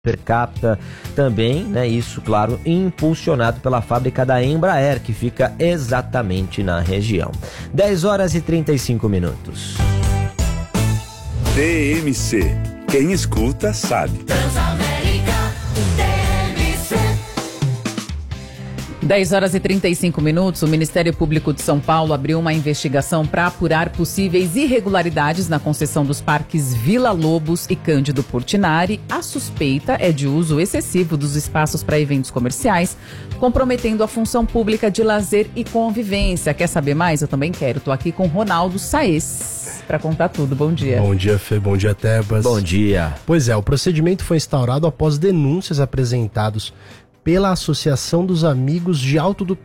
per capita também, né? Isso, claro, impulsionado pela fábrica da Embraer, que fica exatamente na região. 10h35. TMC. Quem escuta sabe. Transamérica, TMC. 10h35. O Ministério Público de São Paulo abriu uma investigação para apurar possíveis irregularidades na concessão dos parques Vila Lobos e Cândido Portinari. A suspeita é de uso excessivo dos espaços para eventos comerciais, comprometendo a função pública de lazer e convivência. Quer saber mais? Eu também quero. Estou aqui com Ronaldo Saez para contar tudo. Bom dia. Bom dia, Fê. Bom dia, Tebas. Bom dia. Pois é, o procedimento foi instaurado após denúncias apresentadas pela Associação dos Amigos de Alto dos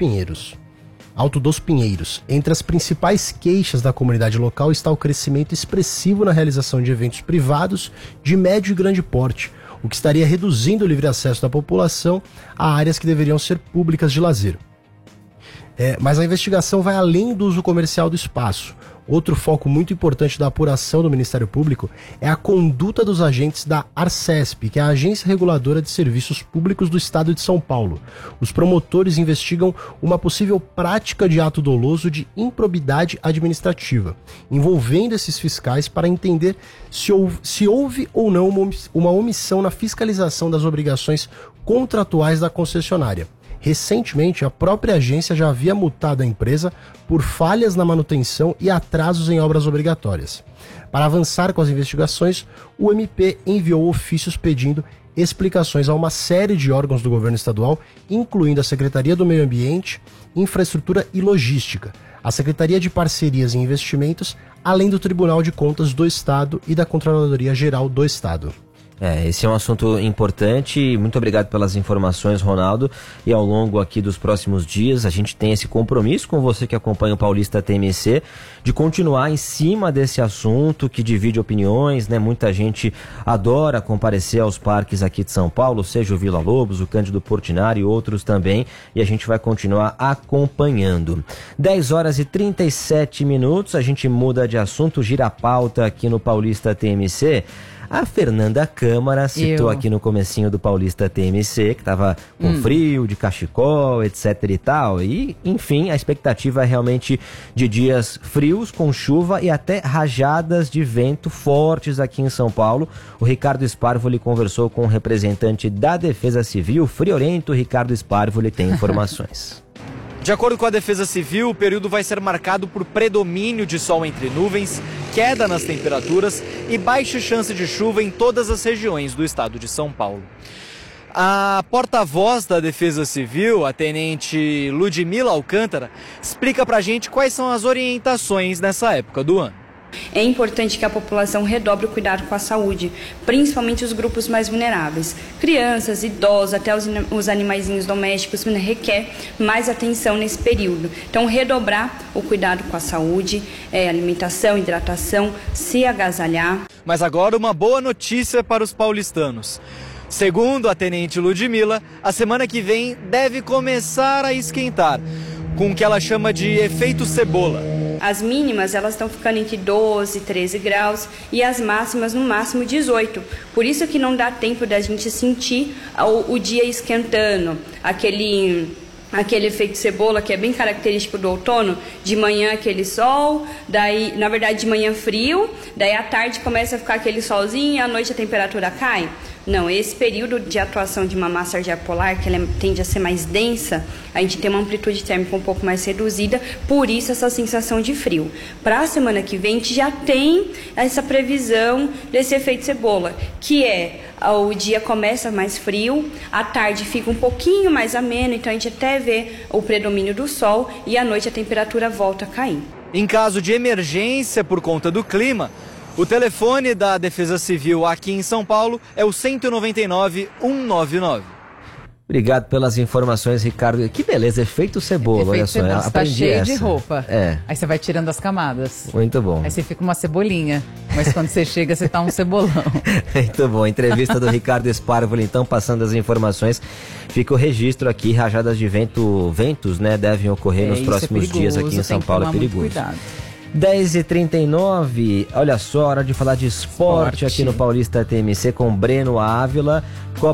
Pinheiros. Entre as principais queixas da comunidade local está o crescimento expressivo na realização de eventos privados de médio e grande porte, o que estaria reduzindo o livre acesso da população a áreas que deveriam ser públicas de lazer. Mas a investigação vai além do uso comercial do espaço. Outro foco muito importante da apuração do Ministério Público é a conduta dos agentes da Arcesp, que é a Agência Reguladora de Serviços Públicos do Estado de São Paulo. Os promotores investigam uma possível prática de ato doloso de improbidade administrativa, envolvendo esses fiscais para entender se houve ou não uma omissão na fiscalização das obrigações contratuais da concessionária. Recentemente, a própria agência já havia multado a empresa por falhas na manutenção e atrasos em obras obrigatórias. Para avançar com as investigações, o MP enviou ofícios pedindo explicações a uma série de órgãos do governo estadual, incluindo a Secretaria do Meio Ambiente, Infraestrutura e Logística, a Secretaria de Parcerias e Investimentos, além do Tribunal de Contas do Estado e da Controladoria Geral do Estado. Esse é um assunto importante. Muito obrigado pelas informações, Ronaldo. E ao longo aqui dos próximos dias, a gente tem esse compromisso com você que acompanha o Paulista TMC, de continuar em cima desse assunto que divide opiniões, né? Muita gente adora comparecer aos parques aqui de São Paulo, seja o Vila Lobos, o Cândido Portinari e outros também, e a gente vai continuar acompanhando. 10h37, a gente muda de assunto, gira a pauta aqui no Paulista TMC. A Fernanda Câmara citou aqui no comecinho do Paulista TMC que estava com frio, de cachecol, etc e tal. E, enfim, a expectativa é realmente de dias frios, com chuva e até rajadas de vento fortes aqui em São Paulo. O Ricardo Sparvoli conversou com o representante da Defesa Civil, friorento Ricardo Sparvoli tem informações. De acordo com a Defesa Civil, o período vai ser marcado por predomínio de sol entre nuvens, queda nas temperaturas e baixa chance de chuva em todas as regiões do estado de São Paulo. A porta-voz da Defesa Civil, a tenente Ludmila Alcântara, explica pra gente quais são as orientações nessa época do ano. É importante que a população redobre o cuidado com a saúde, principalmente os grupos mais vulneráveis. Crianças, idosos, até os animaizinhos domésticos requer mais atenção nesse período. Então, redobrar o cuidado com a saúde, alimentação, hidratação, se agasalhar. Mas agora uma boa notícia para os paulistanos. Segundo a tenente Ludmila, a semana que vem deve começar a esquentar, com o que ela chama de efeito cebola. As mínimas elas estão ficando entre 12 e 13 graus e as máximas no máximo 18. Por isso que não dá tempo da gente sentir o dia esquentando, aquele efeito cebola que é bem característico do outono. De manhã aquele sol, daí na verdade de manhã frio, daí à tarde começa a ficar aquele solzinho e à noite a temperatura cai. Não, esse período de atuação de uma massa de ar polar, que ela tende a ser mais densa, a gente tem uma amplitude térmica um pouco mais reduzida, por isso essa sensação de frio. Para a semana que vem, a gente já tem essa previsão desse efeito cebola, que o dia começa mais frio, à tarde fica um pouquinho mais ameno, então a gente até vê o predomínio do sol e à noite a temperatura volta a cair. Em caso de emergência por conta do clima, o telefone da Defesa Civil aqui em São Paulo é o 199 199. Obrigado pelas informações, Ricardo. Que beleza, efeito cebola, olha só. Você tá cheio essa. de roupa. Aí você vai tirando as camadas. Muito bom. Aí você fica uma cebolinha, mas quando você chega, você tá um cebolão. Muito bom. Entrevista do Ricardo Sparvoli, então, passando as informações. Fica o registro aqui, rajadas de ventos, né, devem ocorrer nos próximos dias aqui em São Paulo. É perigoso. 10 10h39, olha só, hora de falar de esporte aqui no Paulista TMC com Breno Ávila.